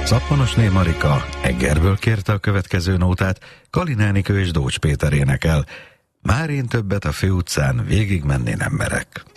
Szappanosné Marika Egerből kérte a következő nótát, Kalin Enikő és Dócs Péter énekel. Már én többet a főutcán végigmenni nem merek.